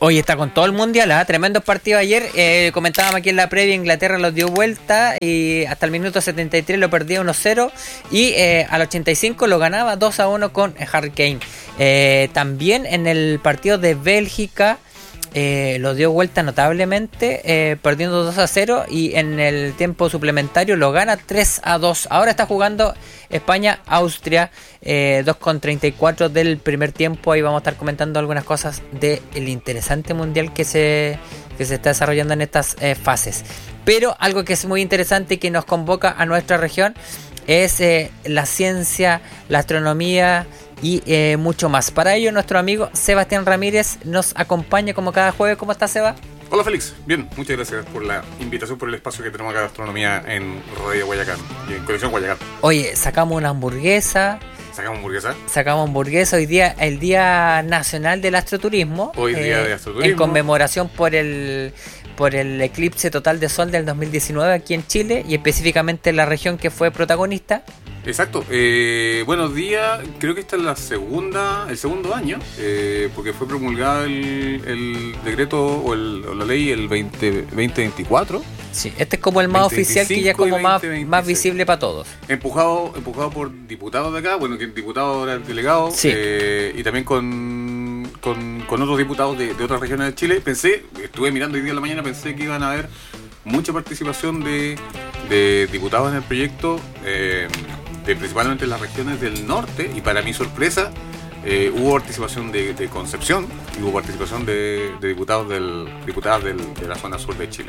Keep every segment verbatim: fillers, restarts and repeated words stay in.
Hoy está con todo el mundial, ¿eh? Tremendos partidos ayer. Eh, comentábamos aquí en la previa, Inglaterra los dio vuelta y hasta el minuto setenta y tres lo perdía uno cero y eh, al ochenta y cinco lo ganaba dos a uno con Harry Kane. Eh, también en el partido de Bélgica eh, lo dio vuelta notablemente, eh, perdiendo dos a cero y en el tiempo suplementario lo gana tres a dos. Ahora está jugando España-Austria, eh, dos con treinta y cuatro del primer tiempo. Ahí vamos a estar comentando algunas cosas del interesante mundial que se, que se está desarrollando en estas eh, fases. Pero algo que es muy interesante y que nos convoca a nuestra región es eh, la ciencia, la astronomía y eh, mucho más. Para ello nuestro amigo Sebastián Ramírez nos acompaña como cada jueves. ¿Cómo está, Seba? Hola, Félix. Bien, muchas gracias por la invitación, por el espacio que tenemos acá de astronomía en Radio Guayacán y en Conexión Guayacán. Oye, sacamos una hamburguesa. ¿Sacamos hamburguesa? Sacamos hamburguesa hoy día, el Día Nacional del Astroturismo. Hoy eh, día de astroturismo. En conmemoración por el por el eclipse total de sol del dos mil diecinueve aquí en Chile y específicamente en la región que fue protagonista. Exacto. Eh, buenos días. Creo que esta es la segunda, el segundo año, eh, porque fue promulgada el, el decreto o, el, o la ley el veinte veinticuatro. Sí, este es como el más oficial, que ya es como más, más visible para todos. Empujado, empujado por diputados de acá, bueno, que el diputado era el delegado, sí. eh, y también con, con, con otros diputados de, de otras regiones de Chile. Pensé, estuve mirando hoy día en la mañana, pensé que iban a haber mucha participación de, de diputados en el proyecto, eh, de principalmente en las regiones del norte, y para mi sorpresa eh, hubo participación de, de Concepción y hubo participación de, de diputados del, diputadas del, de la zona sur de Chile.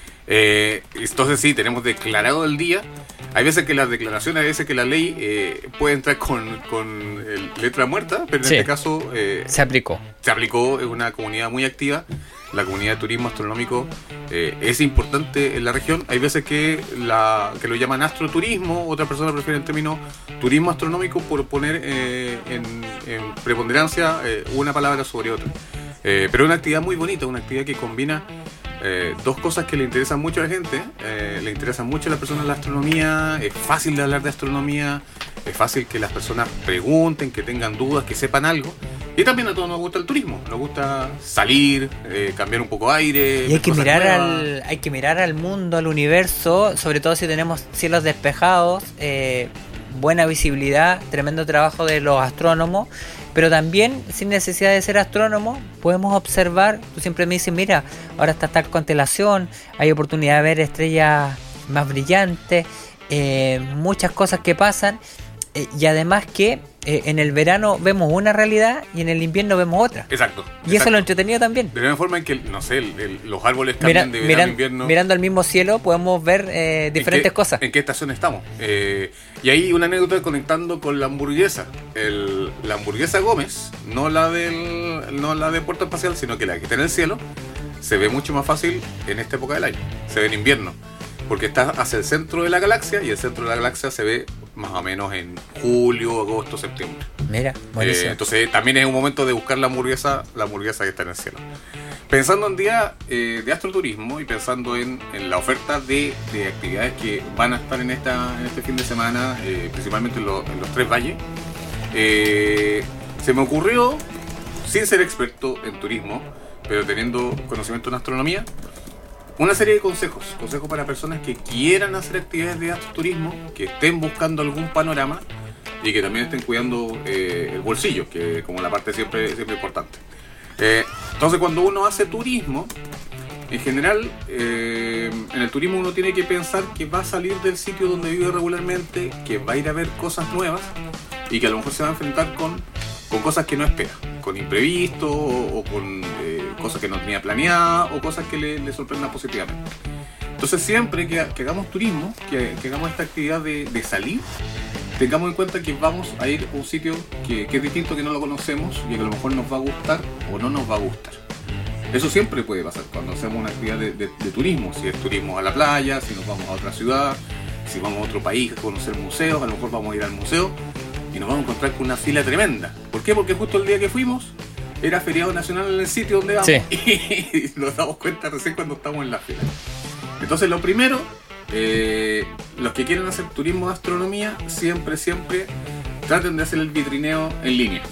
Eh, entonces sí, tenemos declarado el día. Hay veces que las declaraciones, hay veces que la ley eh, puede entrar con, con el, letra muerta, pero en sí, este caso eh, se aplicó. Se aplicó, es una comunidad muy activa. La comunidad de turismo astronómico eh, es importante en la región. Hay veces que, la, que lo llaman astroturismo, otras personas prefieren el término turismo astronómico por poner eh, en, en preponderancia eh, una palabra sobre otra. Eh, pero es una actividad muy bonita, una actividad que combina Eh, dos cosas que le interesan mucho a la gente. Eh, le interesan mucho a las personas la astronomía. Es fácil de hablar de astronomía, es fácil que las personas pregunten, que tengan dudas, que sepan algo. Y también a todos nos gusta el turismo, nos gusta salir, eh, cambiar un poco aire. Y hay que mirar al, hay que mirar al mundo, al universo, sobre todo si tenemos cielos despejados, eh, buena visibilidad, tremendo trabajo de los astrónomos. Pero también, sin necesidad de ser astrónomo, podemos observar. Tú siempre me dices, mira, ahora está esta constelación, hay oportunidad de ver estrellas más brillantes, eh, muchas cosas que pasan, eh, y además que eh, en el verano vemos una realidad y en el invierno vemos otra. Exacto. Y exacto. eso es lo entretenido también. De la misma forma en que, no sé, el, el, los árboles cambian Mira, de verano miran, a invierno. Mirando al mismo cielo podemos ver eh, diferentes ¿En qué, cosas. ¿En qué estación estamos? Eh, y ahí una anécdota conectando con la hamburguesa. El, la hamburguesa Gómez, no la, del, no la de Puerto Espacial, sino que la que está en el cielo, se ve mucho más fácil en esta época del año. Se ve en invierno. Porque está hacia el centro de la galaxia y el centro de la galaxia se ve más o menos en julio, agosto, septiembre. Mira, buenísimo. Eh, entonces también es un momento de buscar la hamburguesa, la hamburguesa que está en el cielo. Pensando en día eh, de astroturismo y pensando en, en la oferta de, de actividades que van a estar en, esta, en este fin de semana, eh, principalmente en, lo, en los tres valles, eh, se me ocurrió, sin ser experto en turismo, pero teniendo conocimiento en astronomía, una serie de consejos, consejos para personas que quieran hacer actividades de astroturismo, que estén buscando algún panorama y que también estén cuidando eh, el bolsillo, que como la parte siempre, siempre importante. Eh, entonces cuando uno hace turismo, en general, eh, en el turismo uno tiene que pensar que va a salir del sitio donde vive regularmente, que va a ir a ver cosas nuevas y que a lo mejor se va a enfrentar con, con cosas que no espera, con imprevistos o, o con eh, cosas que no tenía planeadas o cosas que le, le sorprendan positivamente. Entonces siempre que, que hagamos turismo, que, que hagamos esta actividad de, de salir, tengamos en cuenta que vamos a ir a un sitio que, que es distinto, que no lo conocemos y que a lo mejor nos va a gustar o no nos va a gustar. Eso siempre puede pasar cuando hacemos una actividad de, de, de turismo, si es turismo a la playa, si nos vamos a otra ciudad, si vamos a otro país a conocer museos, a lo mejor vamos a ir al museo y nos vamos a encontrar con una fila tremenda. ¿Por qué? Porque justo el día que fuimos era feriado nacional en el sitio donde vamos, sí. Y nos damos cuenta recién cuando estamos en la fila. Entonces lo primero, eh, los que quieren hacer turismo de astronomía, siempre, siempre traten de hacer el vitrineo en línea.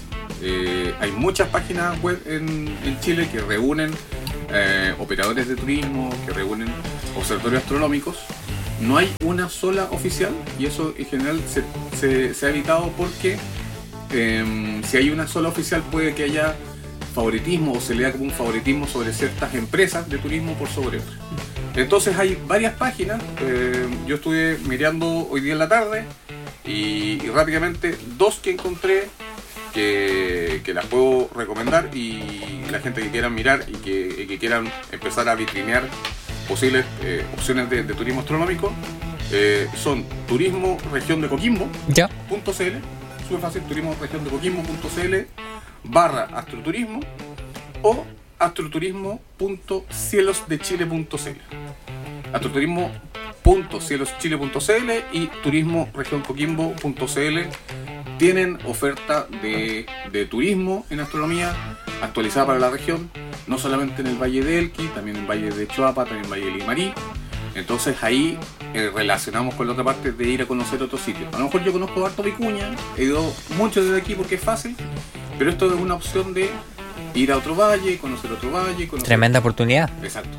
Eh, hay muchas páginas web en, en Chile que reúnen eh, operadores de turismo, que reúnen observatorios astronómicos. No hay una sola oficial y eso en general se, se, se ha evitado porque eh, si hay una sola oficial puede que haya favoritismo o se le da como un favoritismo sobre ciertas empresas de turismo por sobre otras. Entonces hay varias páginas, eh, yo estuve mirando hoy día en la tarde y, y rápidamente dos que encontré que, que las puedo recomendar y la gente que quieran mirar y que, y que quieran empezar a vitrinear posibles eh, opciones de, de turismo astronómico eh, son turismo región de Coquimbo ¿Ya? .cl, súper fácil, turismo región de Coquimbo punto cl barra astroturismo o astroturismo punto cielos de chile punto cl, astroturismo punto cielos de chile punto cl y turismo región coquimbo punto cl tienen oferta de, de turismo en astronomía actualizada para la región, no solamente en el Valle de Elqui, también en el Valle de Choapa, también en el Valle de Limarí. Entonces ahí eh, relacionamos con la otra parte de ir a conocer otros sitios. A lo mejor yo conozco harto Vicuña, he ido mucho desde aquí porque es fácil, pero esto es una opción de ir a otro valle, conocer otro valle. Conocer... Tremenda oportunidad. Exacto.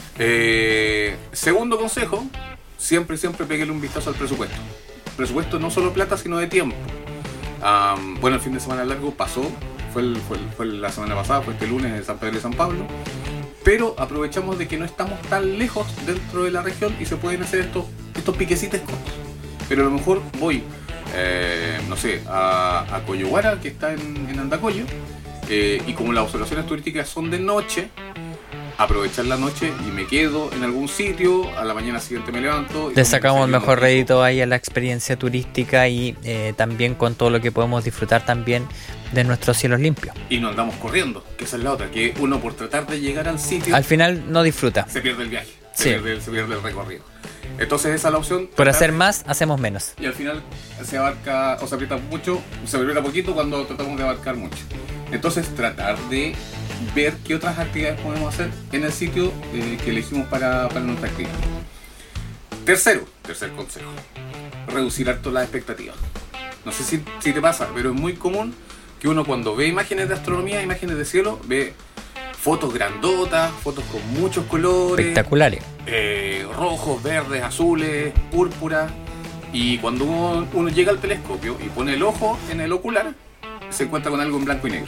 Eh, segundo consejo, siempre, siempre peguele un vistazo al presupuesto. Presupuesto no solo plata, sino de tiempo. Um, bueno, el fin de semana largo pasó, fue, el, fue, el, fue la semana pasada, fue este lunes en San Pedro de San Pablo, pero aprovechamos de que no estamos tan lejos dentro de la región y se pueden hacer estos, estos piquecitos cortos. Pero a lo mejor voy, eh, no sé, a, a Coyohuara, que está en, en Andacollo, eh, y como las observaciones turísticas son de noche, aprovechar la noche y me quedo en algún sitio, a la mañana siguiente me levanto. Le sacamos el mejor rédito ahí a la experiencia turística y eh, también con todo lo que podemos disfrutar también de nuestros cielos limpios. Y no andamos corriendo, que esa es la otra, que uno por tratar de llegar al sitio... Al final no disfruta. Se pierde el viaje, se, sí. pierde, se pierde el recorrido. Entonces esa es la opción. Por hacer más, hacemos menos. Y al final se abarca, o se aprieta mucho, se aprieta poquito cuando tratamos de abarcar mucho. Entonces tratar de ver qué otras actividades podemos hacer en el sitio eh, que elegimos para, para nuestra actividad. Tercero, tercer consejo, reducir harto las expectativas. No sé si, si te pasa, pero es muy común que uno cuando ve imágenes de astronomía, imágenes de cielo, ve fotos grandotas, fotos con muchos colores. Espectaculares. Eh, rojos, verdes, azules, púrpura. Y cuando uno, uno llega al telescopio y pone el ojo en el ocular, se encuentra con algo en blanco y negro.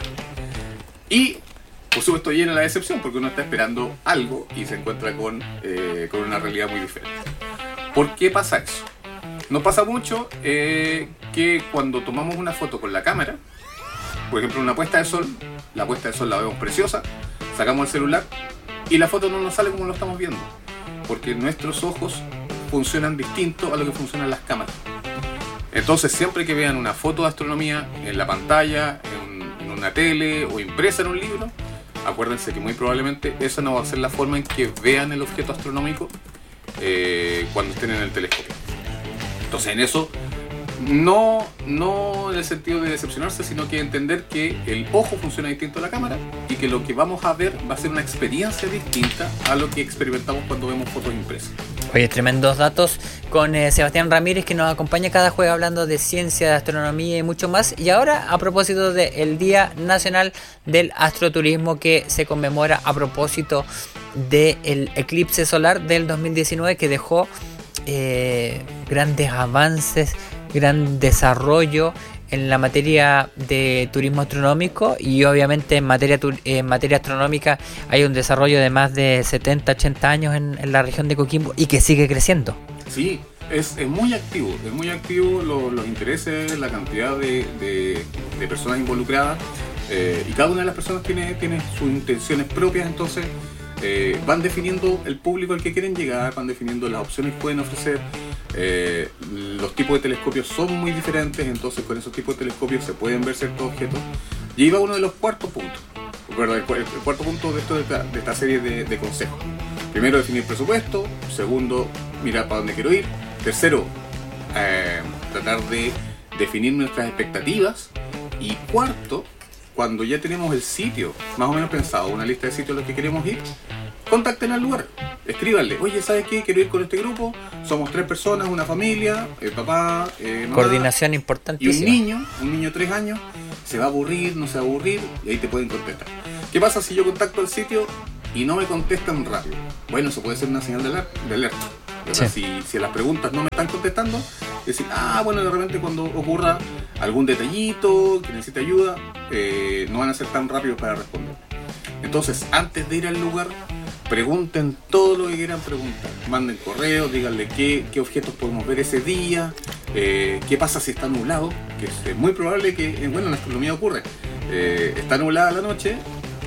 Y por supuesto viene la decepción porque uno está esperando algo y se encuentra con, eh, con una realidad muy diferente. ¿Por qué pasa eso? Nos pasa mucho eh, que cuando tomamos una foto con la cámara, por ejemplo una puesta de sol, la puesta de sol la vemos preciosa, sacamos el celular y la foto no nos sale como lo estamos viendo, porque nuestros ojos funcionan distinto a lo que funcionan las cámaras. Entonces siempre que vean una foto de astronomía en la pantalla, en, en una tele o impresa en un libro, acuérdense que muy probablemente esa no va a ser la forma en que vean el objeto astronómico eh, cuando estén en el telescopio. Entonces en eso, no, no en el sentido de decepcionarse, sino que entender que el ojo funciona distinto a la cámara y que lo que vamos a ver va a ser una experiencia distinta a lo que experimentamos cuando vemos fotos impresas. Oye, tremendos datos con eh, Sebastián Ramírez, que nos acompaña cada jueves hablando de ciencia, de astronomía y mucho más. Y ahora a propósito del Día Nacional del Astroturismo, que se conmemora a propósito del eclipse solar del dos mil diecinueve, que dejó eh, grandes avances, gran desarrollo en la materia de turismo astronómico, y obviamente en materia, en materia astronómica hay un desarrollo de más de setenta, ochenta años en, en la región de Coquimbo y que sigue creciendo. Sí, es, es muy activo, es muy activo lo, los intereses, la cantidad de, de, de personas involucradas eh, y cada una de las personas tiene, tiene sus intenciones propias, entonces eh, van definiendo el público al que quieren llegar, van definiendo las opciones que pueden ofrecer. Eh, los tipos de telescopios son muy diferentes, entonces con esos tipos de telescopios se pueden ver ciertos objetos. Y ahí va uno de los cuartos puntos, ¿verdad? El, el cuarto punto de, esto, de, esta, de esta serie de, de consejos. Primero, definir presupuesto. Segundo, mirar para dónde quiero ir. Tercero, eh, tratar de definir nuestras expectativas. Y cuarto, cuando ya tenemos el sitio más o menos pensado, una lista de sitios a los que queremos ir, contacten al lugar, escríbanle, oye, ¿sabes qué? Quiero ir con este grupo, somos tres personas, una familia, el papá, eh, mamá, coordinación importantísima. Y un niño, un niño de tres años, ¿Se va a aburrir? ¿No se va a aburrir? Y ahí te pueden contestar. ¿Qué pasa si yo contacto al sitio y no me contestan rápido? Bueno, eso puede ser una señal de aler- de alerta. Sí. Si, si a las preguntas no me están contestando, decir, ah, bueno, de repente cuando ocurra algún detallito que necesite ayuda, eh, no van a ser tan rápidos para responder. Entonces, antes de ir al lugar, pregunten todo lo que quieran preguntar. Manden correos, díganle qué, qué objetos podemos ver ese día, eh, qué pasa si está nublado, que es muy probable que, bueno, en la astronomía ocurre. Eh, está nublada la noche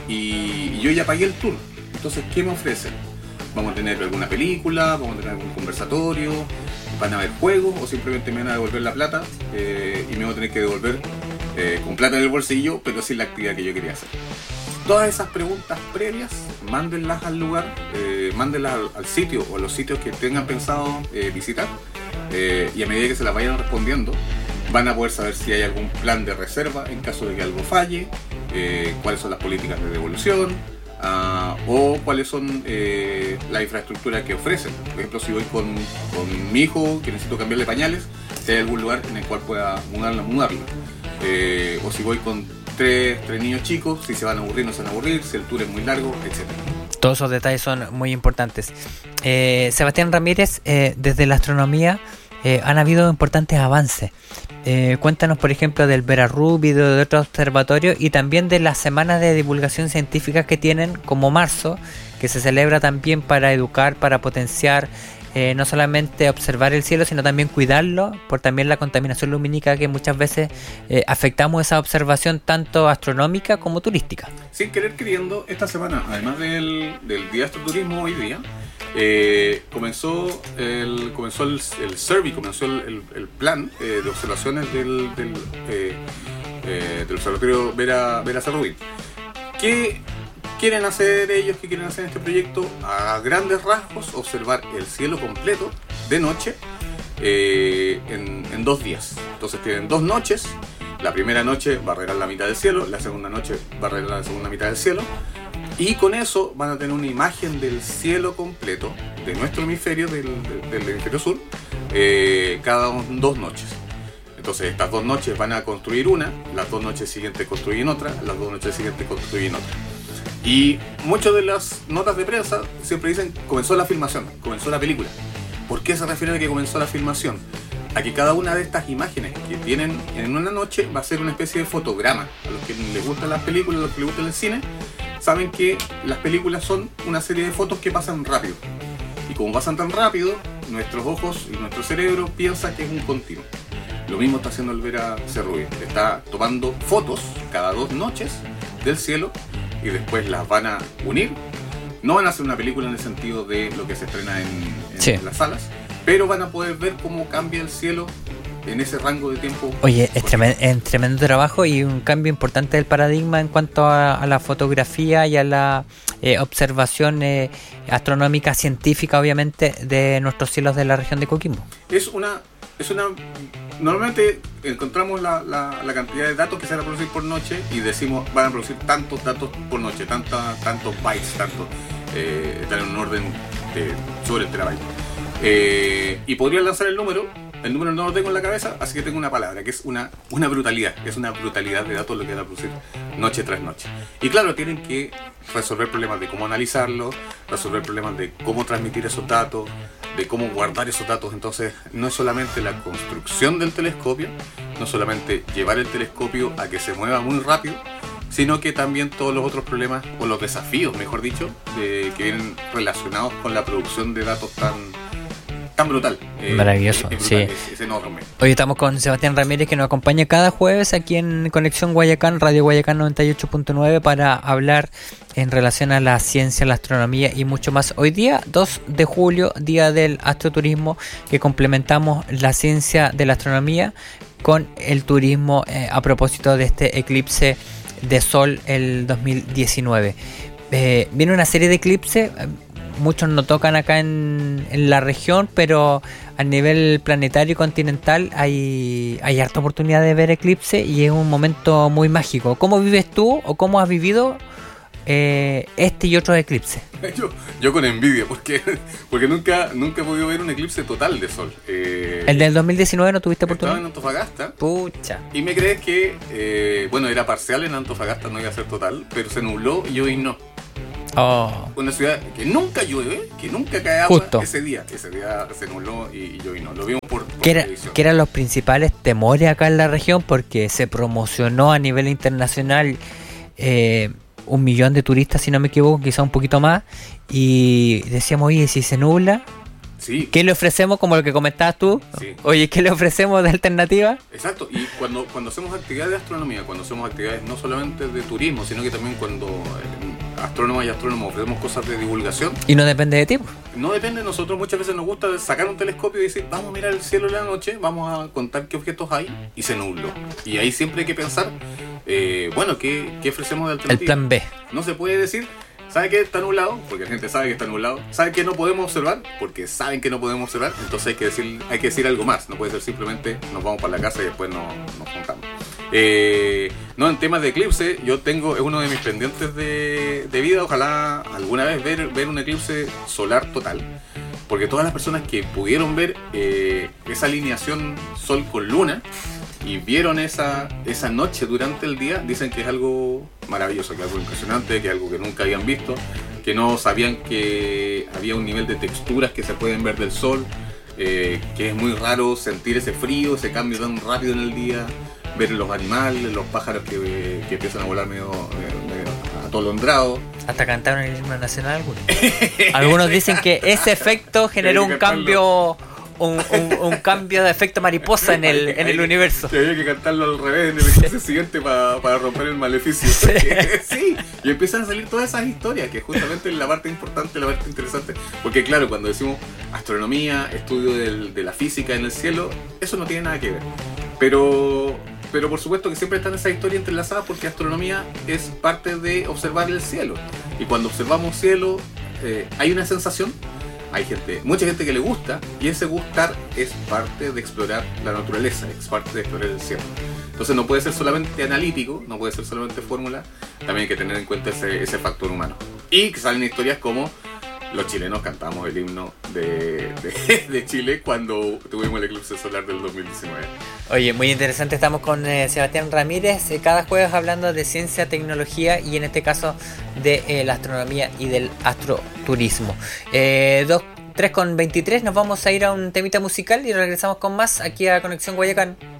y, y yo ya pagué el tour. Entonces, ¿qué me ofrecen? Vamos a tener alguna película, vamos a tener algún conversatorio, van a haber juegos o simplemente me van a devolver la plata eh, y me voy a tener que devolver eh, con plata en el bolsillo, pero sin la actividad que yo quería hacer. Todas esas preguntas previas, mándenlas al lugar, eh, mándenlas al, al sitio o a los sitios que tengan pensado eh, visitar eh, y a medida que se las vayan respondiendo van a poder saber si hay algún plan de reserva en caso de que algo falle, eh, cuáles son las políticas de devolución, Uh, o cuáles son eh, la infraestructura que ofrecen. Por ejemplo, si voy con, con mi hijo que necesito cambiarle pañales, si hay algún lugar en el cual pueda mudarlo, mudarlo. Eh, o si voy con tres, tres niños chicos, si se van a aburrir, no se van a aburrir, si el tour es muy largo, etcétera. Todos esos detalles son muy importantes. eh, Sebastián Ramírez, eh, desde la astronomía eh, han habido importantes avances. Eh, cuéntanos, por ejemplo, del Vera Rubin, de otros observatorios y también de las semanas de divulgación científica que tienen, como marzo, que se celebra también para educar, para potenciar, eh, no solamente observar el cielo, sino también cuidarlo, por también la contaminación lumínica que muchas veces eh, afectamos esa observación tanto astronómica como turística. Sin querer queriendo, esta semana, además del, del Día de Astroturismo hoy día, Eh, comenzó el comenzó el, el survey, comenzó el, el, el plan eh, de observaciones del, del, eh, eh, del observatorio Vera, Vera Rubin. ¿Qué quieren hacer ellos? ¿Qué quieren hacer en este proyecto? A grandes rasgos, observar el cielo completo de noche eh, en, en dos días. Entonces tienen dos noches. La primera noche barrerán la mitad del cielo, la segunda noche barrerán la segunda mitad del cielo. Y con eso van a tener una imagen del cielo completo de nuestro hemisferio, del, del, del hemisferio sur, eh, cada dos noches. Entonces estas dos noches van a construir una, las dos noches siguientes construyen otra, las dos noches siguientes construyen otra. Y muchas de las notas de prensa siempre dicen, comenzó la filmación, comenzó la película. ¿Por qué se refiere a que comenzó la filmación? A que cada una de estas imágenes que tienen en una noche va a ser una especie de fotograma. A los que les gustan las películas, a los que les gusta el cine, saben que las películas son una serie de fotos que pasan rápido. Y como pasan tan rápido, nuestros ojos y nuestro cerebro piensan que es un continuo. Lo mismo está haciendo el Vera Rubin. Está tomando fotos cada dos noches del cielo y después las van a unir. No van a hacer una película en el sentido de lo que se estrena en, en sí. las salas, pero van a poder ver cómo cambia el cielo en ese rango de tiempo. Oye, es tremendo, es tremendo trabajo y un cambio importante del paradigma en cuanto a, a la fotografía y a la eh, observación eh, astronómica científica, obviamente, de nuestros cielos de la región de Coquimbo. Es una, es una. Normalmente encontramos la, la, la cantidad de datos que se van a producir por noche y decimos van a producir tantos datos por noche, tanta, tantos bytes, tantos, eh, están en un orden de, sobre el terabyte. Eh, y podría lanzar el número. El número no lo tengo en la cabeza, así que tengo una palabra, que es una, una brutalidad, que es una brutalidad de datos lo que van a producir noche tras noche. Y claro, tienen que resolver problemas de cómo analizarlo, resolver problemas de cómo transmitir esos datos, de cómo guardar esos datos. Entonces, no es solamente la construcción del telescopio, no solamente llevar el telescopio a que se mueva muy rápido, sino que también todos los otros problemas, o los desafíos, mejor dicho, de, que vienen relacionados con la producción de datos tan... tan brutal. Eh, Maravilloso, es, es sí. brutal, es, es enorme. Hoy estamos con Sebastián Ramírez, que nos acompaña cada jueves aquí en Conexión Guayacán, Radio Guayacán noventa y ocho punto nueve, para hablar en relación a la ciencia, la astronomía y mucho más. Hoy día, dos de julio, día del astroturismo, que complementamos la ciencia de la astronomía con el turismo eh, a propósito de este eclipse de sol el dos mil diecinueve. Eh, viene una serie de eclipses. Eh, Muchos no tocan acá en, en la región, pero a nivel planetario y continental hay, hay harta oportunidad de ver eclipse y es un momento muy mágico. ¿Cómo vives tú o cómo has vivido eh, este y otros eclipses. Yo, yo con envidia, porque, porque nunca, nunca he podido ver un eclipse total de sol. Eh, ¿El del dos mil diecinueve no tuviste Estaba en oportunidad? Antofagasta. Pucha. Y me crees que, eh, bueno, era parcial en Antofagasta, no iba a ser total, pero se nubló y hoy no. Oh. Una ciudad que nunca llueve, que nunca cae agua. Justo. Ese día. Ese día se nubló y, y hoy no. Lo vimos por, por Que, era, televisión. que eran los principales temores acá en la región porque se promocionó a nivel internacional eh, un millón de turistas, si no me equivoco, quizá un poquito más, y decíamos, oye, si se nubla, Sí. ¿qué le ofrecemos? Como lo que comentabas tú. Sí. Oye, ¿qué le ofrecemos de alternativa? Exacto, y cuando, cuando hacemos actividades de astronomía, cuando hacemos actividades no solamente de turismo, sino que también cuando eh, astrónomas y astrónomos ofrecemos cosas de divulgación, Y no depende de ti. pues. no depende de nosotros. Muchas veces nos gusta sacar un telescopio y decir, vamos a mirar el cielo en la noche, vamos a contar qué objetos hay, y se nubló. Y ahí siempre hay que pensar, eh, bueno, ¿qué, qué ofrecemos de El alternativa? plan B. No se puede decir, ¿sabe qué está nublado? Porque la gente sabe que está nublado. ¿Sabe qué no podemos observar? Porque saben que no podemos observar. Entonces hay que decir, hay que decir algo más. No puede ser simplemente nos vamos para la casa y después no, nos juntamos. Eh, no, en temas de eclipse, yo tengo, es uno de mis pendientes de, de vida. Ojalá alguna vez ver, ver un eclipse solar total. Porque todas las personas que pudieron ver eh, esa alineación sol con luna y vieron esa, esa noche durante el día, dicen que es algo maravilloso, que es algo impresionante, que es algo que nunca habían visto, que no sabían que había un nivel de texturas que se pueden ver del sol, eh, que es muy raro sentir ese frío, ese cambio tan rápido en el día, ver los animales, los pájaros que, que empiezan a volar medio, medio, medio atolondrados. Hasta cantaron el himno nacional. Algunos, algunos dicen que ese efecto generó Hay que un cambio... Un, un, un cambio de efecto mariposa en el, en el universo. Que había que cantarlo al revés en el eclipse siguiente para pa romper el maleficio. Sí. Sí, y empiezan a salir todas esas historias, que justamente es la parte importante, la parte interesante. Porque claro, cuando decimos astronomía, estudio del, de la física en el cielo, eso no tiene nada que ver. Pero, pero por supuesto que siempre están esas historias entrelazadas porque astronomía es parte de observar el cielo. Y cuando observamos cielo, eh, hay una sensación. Hay gente, mucha gente que le gusta, y ese gustar es parte de explorar la naturaleza, es parte de explorar el cielo. Entonces no puede ser solamente analítico, no puede ser solamente fórmula, también hay que tener en cuenta ese, ese factor humano. Y que salen historias como los chilenos cantamos el himno de, de, de Chile cuando tuvimos el eclipse solar del dos mil diecinueve. Oye, muy interesante, estamos con eh, Sebastián Ramírez, eh, cada jueves hablando de ciencia, tecnología y en este caso de eh, la astronomía y del astroturismo. Eh, dos, tres con veintitrés, nos vamos a ir a un temita musical y regresamos con más aquí a Conexión Guayacán.